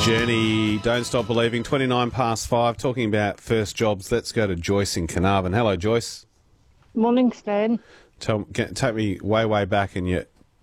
Jenny, Don't Stop Believing, 29 past 5, talking about first jobs. Let's go to Joyce in Carnarvon. Hello, Joyce. Morning, Stan. Take me way, way back in your